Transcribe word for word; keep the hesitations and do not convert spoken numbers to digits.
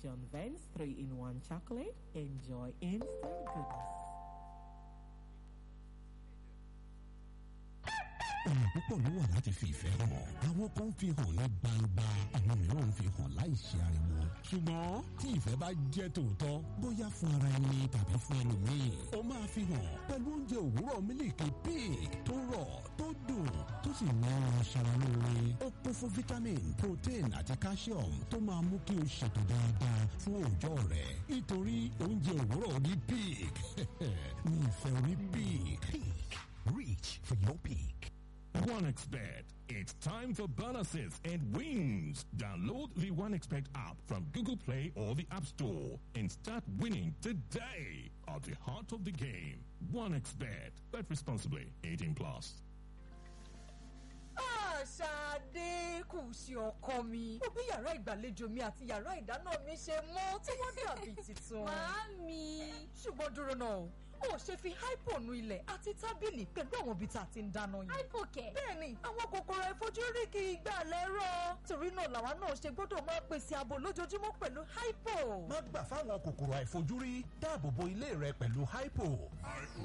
John Vance three in one chocolate. Enjoy instant goodness. ọ̀nà púpọ̀ ló wà láti fi ìfẹ́ hàn. àwọn kan fi hàn ní gbangba, àwọn mìíràn ń fi hàn láì ṣe ariwo. ṣùgbọ́n tí ìfẹ́ bá jẹ́ tòótọ́, bóyá fún ara ẹni tàbí fún ẹlòmíì, ó máa fi hàn pẹ̀lú oúnjẹ òwúrọ̀ mílìkì pig tó rọ̀, tó dùn, tó sì ní ọ̀rọ̀ aṣara lóore. ó kún fún vitamin, protein àti calcium tó máa mú kí o ṣètò dáadáa fún òòjọ́ rẹ. nítorí oúnjẹ òwúrọ̀ ní pig ní ìfẹ́ orí pig. Peak. Reach for your peak. OneXBet. It's time for bonuses and wins. Download the OneXBet app from Google Play or the App Store and start winning today. At the heart of the game, OneXBet. Bet responsibly. eighteen plus. Ṣadé kù sí ọkọ mi. Ó bí yàrá ìgbàlejò mi àti yàrá ìdáná mi ṣe mọ́ tí wọ́n dàbí tuntun. Màámi. Ṣùgbọ́n dúró náà, ó ṣe fi hypo nu ilẹ̀ àti tábìlì pẹ̀lú àwọn ibi tá a ti ń dáná yìí. Hypo kẹ̀. Bẹ́ẹ̀ni, àwọn kòkòrò àìfojúrí kì í gbà lẹ́rọ̀. Torí náà làwa náà ṣe gbọ́dọ̀ máa pèsè ààbò lójoojúmọ́ pẹ̀lú hypo. Má gbà fáwọn kòkòrò àìfojúrí, dáàbò bo ilé rẹ pẹ̀lú hypo.